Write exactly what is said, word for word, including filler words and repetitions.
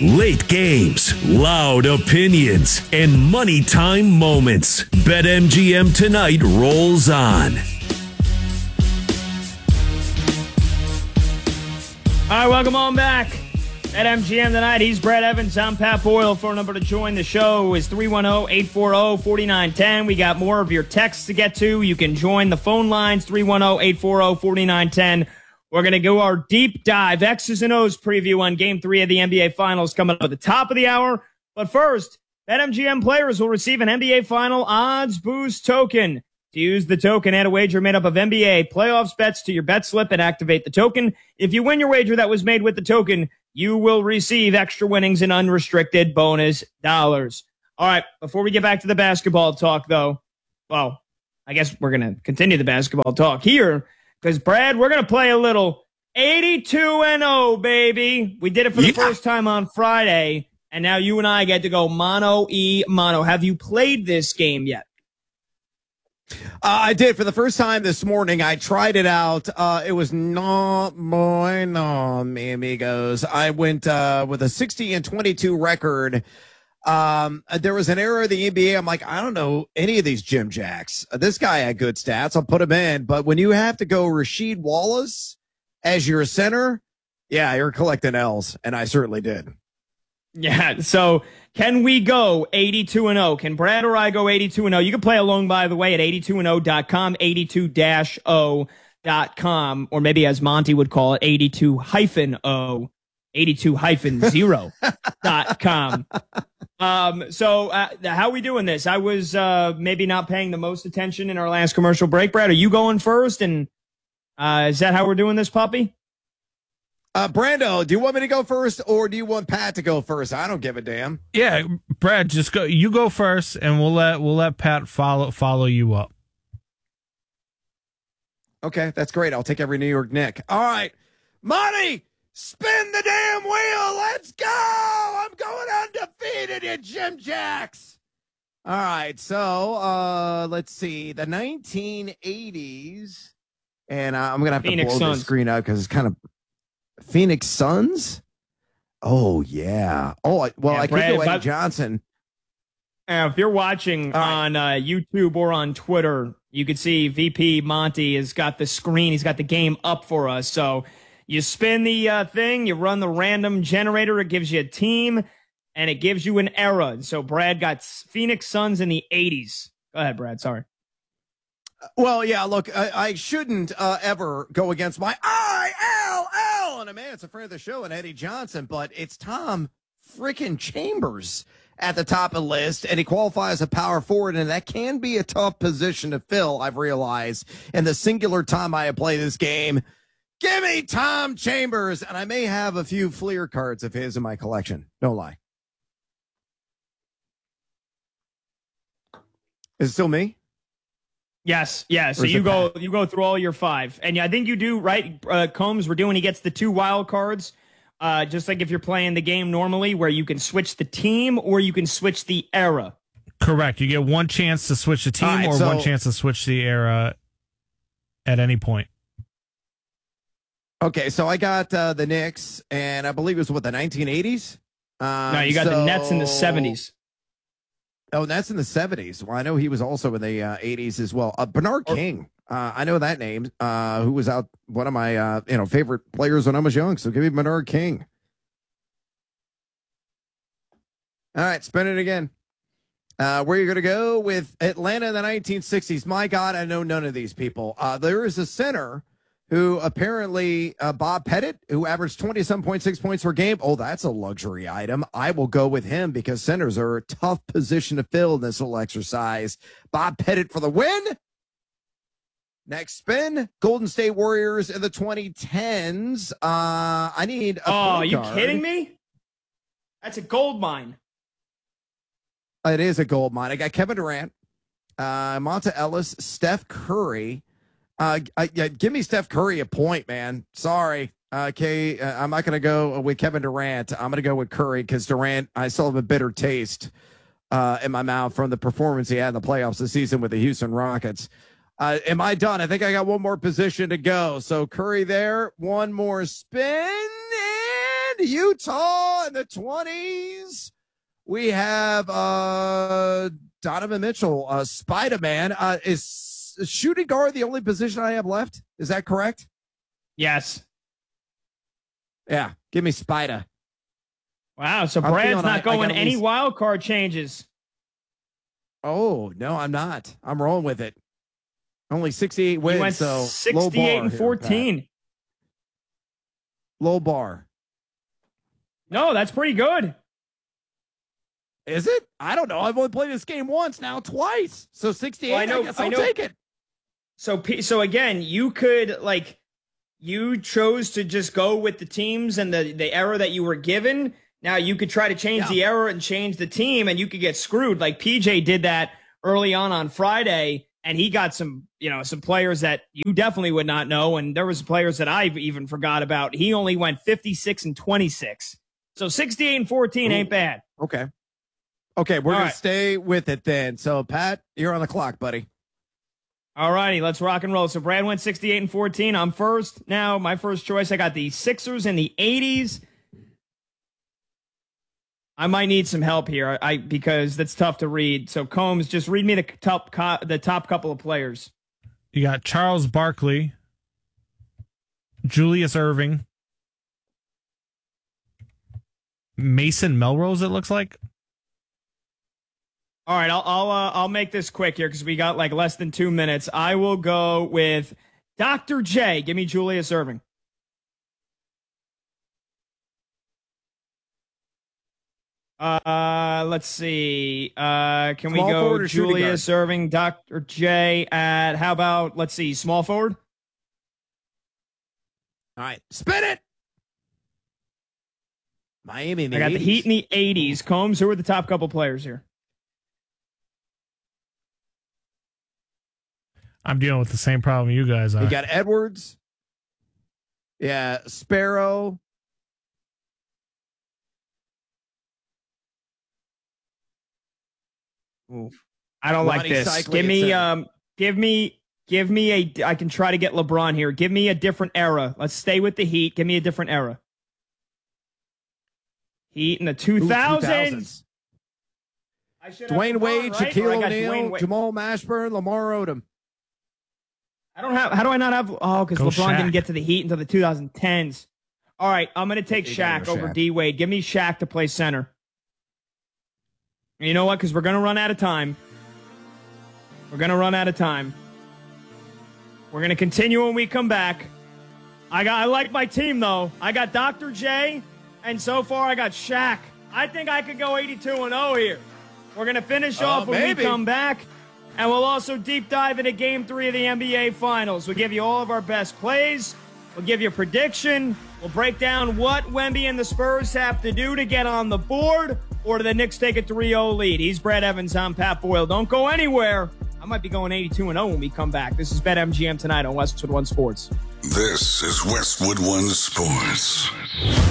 Late games, loud opinions, and money time moments. BetMGM tonight rolls on. All right, welcome on back. BetMGM tonight. He's Brad Evans. I'm Pat Boyle. Phone number to join the show is three one zero, eight four zero, four nine one zero. We got more of your texts to get to. You can join the phone lines, three one zero, eight four zero, four nine one zero. We're going to go our deep dive X's and O's preview on Game three of the N B A Finals coming up at the top of the hour. But first, BetMGM players will receive an N B A Final Odds Boost token. To use the token, add a wager made up of N B A playoffs bets to your bet slip and activate the token. If you win your wager that was made with the token, you will receive extra winnings and unrestricted bonus dollars. All right, before we get back to the basketball talk, though, well, I guess we're going to continue the basketball talk here. Because, Brad, we're going to play a little eighty-two and oh, baby. We did it for the yeah. first time on Friday, and now you and I get to go mono-e-mono. Have you played this game yet? Uh, I did for the first time this morning. I tried it out. Uh, it was not bueno, mi amigos. I went uh, with a sixty and twenty-two record. Um, there was an era of the N B A. I'm like, I don't know any of these Jim Jacks. Uh, this guy had good stats. I'll put him in. But when you have to go Rasheed Wallace as your center, yeah, you're collecting L's. And I certainly did. Yeah. So can we go eighty-two and oh? Can Brad or I go eighty-two and oh? You can play along, by the way, at eighty-two and oh dot com, eighty-two dash oh dot com, or maybe as Monty would call it, eighty-two hyphen oh, eighty-two hyphen zero dot com. Um, so, uh, how are we doing this? I was, uh, maybe not paying the most attention in our last commercial break. Brad, are you going first? And, uh, is that how we're doing this, puppy? Uh, Brando, do you want me to go first or do you want Pat to go first? I don't give a damn. Yeah, Brad, just go, you go first and we'll let, we'll let Pat follow, follow you up. Okay. That's great. I'll take every New York Knick. All right, Monty. Spin the damn wheel. Let's go. I'm going undefeated, you Jim Jacks. All right. So uh, let's see. The nineteen eighties. And uh, I'm going to have Phoenix to blow Suns. The screen out because it's kind of Phoenix Suns. Oh, yeah. Oh, I, well, yeah, I Brad, could go Eddie but, Johnson. Uh, if you're watching right. on uh, YouTube or on Twitter, you can see V P Monty has got the screen. He's got the game up for us. So you spin the uh, thing, you run the random generator, it gives you a team, and it gives you an era. And so Brad got Phoenix Suns in the eighties. Go ahead, Brad. Sorry. Well, yeah, look, I, I shouldn't uh, ever go against my I L L. And a man, it's a friend of the show, and Eddie Johnson, but it's Tom freaking Chambers at the top of the list, and he qualifies a power forward, and that can be a tough position to fill, I've realized, in the singular time I have played this game. Give me Tom Chambers, and I may have a few Fleer cards of his in my collection. Don't lie. Is it still me? Yes, yeah. So you go, Pat? you go through all your five, and I think you do right. Uh, Combs, we're doing. He gets the two wild cards, uh, just like if you're playing the game normally, where you can switch the team or you can switch the era. Correct. You get one chance to switch the team right, or so, one chance to switch the era at any point. Okay, so I got uh, the Knicks, and I believe it was, what, the nineteen eighties? Um, no, you got so... the Nets in the seventies. Oh, that's in the seventies. Well, I know he was also in the uh, eighties as well. Uh, Bernard or... King, uh, I know that name, uh, who was out one of my uh, you know favorite players when I was young, so give me Bernard King. All right, spin it again. Uh, where are you going to go with Atlanta in the nineteen sixties? My God, I know none of these people. Uh, there is a center who apparently, uh, Bob Pettit, who averaged twenty-seven point six points per game. Oh, that's a luxury item. I will go with him because centers are a tough position to fill in this little exercise. Bob Pettit for the win. Next spin, Golden State Warriors in the twenty tens. Uh, I need a Oh, are you card. Kidding me? That's a gold mine. It is a gold mine. I got Kevin Durant, uh, Monta Ellis, Steph Curry. Uh, I, yeah, give me Steph Curry a point, man. Sorry. Uh, okay, uh, I'm not going to go with Kevin Durant. I'm going to go with Curry because Durant, I still have a bitter taste uh, in my mouth from the performance he had in the playoffs this season with the Houston Rockets. Uh, am I done? I think I got one more position to go. So Curry there, one more spin, and Utah in the twenties. We have uh, Donovan Mitchell, uh, Spider-Man. Uh, is shooting guard the only position I have left? Is that correct? Yes. Yeah, give me Spider. Wow, so I'm Brad's not I, going I any least... wild card changes. Oh, no, I'm not. I'm rolling with it. Only sixty-eight wins, went so sixty-eight and fourteen. Here, low bar. No, that's pretty good. Is it? I don't know. I've only played this game once, now twice. So sixty-eight, well, I, know, I guess I'll I know. take it. So, so again, you could, like, you chose to just go with the teams and the, the error that you were given. Now you could try to change yeah. the error and change the team, and you could get screwed. Like P J did that early on on Friday, and he got some, you know, some players that you definitely would not know, and there was players that I even forgot about. He only went fifty-six and twenty-six, so sixty-eight and fourteen Ooh. ain't bad. Okay, okay, we're All gonna right. stay with it then. So Pat, you're on the clock, buddy. All righty, let's rock and roll. So Brad went sixty-eight and fourteen. I'm first now. My first choice, I got the Sixers in the eighties. I might need some help here, I because that's tough to read. So Combs, just read me the top the top couple of players. You got Charles Barkley, Julius Erving, Mason Melrose. It looks like. All right, I'll I'll uh, I'll make this quick here because we got like less than two minutes. I will go with Doctor J. Give me Julius Erving. Uh, let's see. Uh, can small we go Julius Erving, Doctor J at, how about, let's see, small forward? All right, spin it. Miami in the I got eighties. the Heat in the eighties. Combs, who are the top couple players here? I'm dealing with the same problem you guys are. You got Edwards. Yeah, Sparrow. Oof. I don't Lonnie like this. Cycling give me, um, give me, give me a. I can try to get LeBron here. Give me a different era. Let's stay with the Heat. Give me a different era. Heat in the two thousands. I Dwayne Wade, right? Shaquille O'Neal, Jamal Mashburn, Lamar Odom. I don't have. How do I not have? Oh, because LeBron Shaq. didn't get to the Heat until the twenty tens. All right, I'm going to take Shaq over D Wade. Give me Shaq to play center. And you know what? Because we're going to run out of time. We're going to run out of time. We're going to continue when we come back. I got. I like my team though. I got Doctor J, and so far I got Shaq. I think I could go eighty-two and oh here. We're going to finish uh, off when maybe. we come back. And we'll also deep dive into Game three of the N B A Finals. We'll give you all of our best plays. We'll give you a prediction. We'll break down what Wemby and the Spurs have to do to get on the board, or do the Knicks take a three oh lead. He's Brad Evans. I'm Pat Boyle. Don't go anywhere. I might be going eighty-two and oh when we come back. This is BetMGM tonight on Westwood One Sports. This is Westwood One Sports.